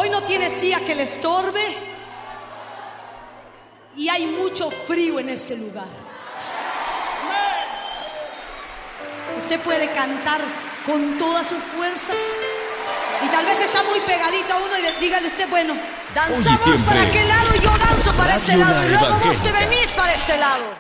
Hoy no tiene silla que le estorbe y hay mucho frío en este lugar. Usted puede cantar con todas sus fuerzas y tal vez está muy pegadito a uno y dígale usted, bueno, danzamos para aquel lado y yo danzo para este lado y luego vos te venís para este lado.